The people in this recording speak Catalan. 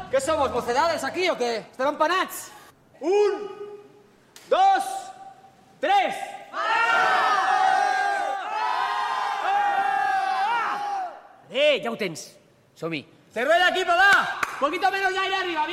¿Qué somos, mocedades aquí o qué? Estem empanats? 1, 2, 3. Ja ho tens. Som-hi. Cervera, equipo, va. Poquito menos ya iré arriba.